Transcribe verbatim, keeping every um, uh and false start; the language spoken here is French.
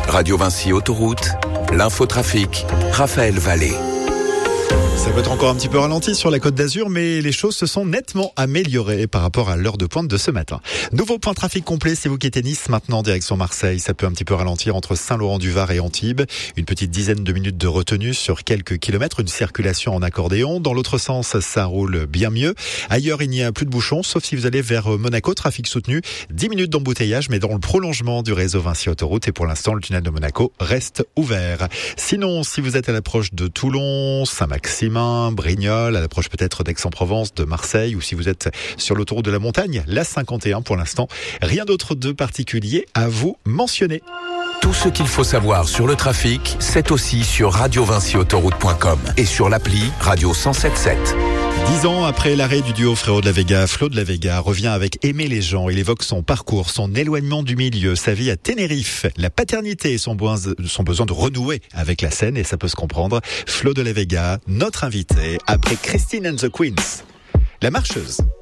Radio Vinci Autoroute, l'infotrafic, Raphaël Vallée. Ça peut être encore un petit peu ralenti sur la Côte d'Azur, mais les choses se sont nettement améliorées par rapport à l'heure de pointe de ce matin. Nouveau point de trafic complet si vous quittez Nice, maintenant en direction Marseille. Ça peut un petit peu ralentir entre Saint-Laurent-du-Var et Antibes. Une petite dizaine de minutes de retenue sur quelques kilomètres, une circulation en accordéon. Dans l'autre sens, ça roule bien mieux. Ailleurs, il n'y a plus de bouchons, sauf si vous allez vers Monaco, trafic soutenu. dix minutes d'embouteillage, mais dans le prolongement du réseau Vinci Autoroute. Et pour l'instant, le tunnel de Monaco reste ouvert. Sinon, si vous êtes à l'approche de Toulon, Saint-Maximin, Brignoles, à l'approche peut-être d'Aix-en-Provence, de Marseille, ou si vous êtes sur l'autoroute de la montagne, la cinquante et un pour l'instant. Rien d'autre de particulier à vous mentionner. Tout ce qu'il faut savoir sur le trafic, c'est aussi sur radio vinci autoroute point com et sur l'appli Radio cent sept sept. Dix ans après l'arrêt du duo Frérot de la Vega, Flo de la Vega revient avec Aimer les gens. Il évoque son parcours, son éloignement du milieu, sa vie à Tenerife, la paternité et son besoin, son besoin de renouer avec la scène, et ça peut se comprendre. Flo de la Vega, notre invité, après Christine and the Queens, la marcheuse.